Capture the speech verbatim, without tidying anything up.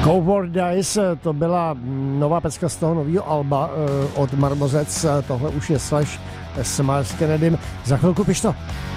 Cowboy Dice, to byla nová pecka z toho nového alba od Marmozec, tohle už je Slash s Miles Kennedym. Za chvilku piš to.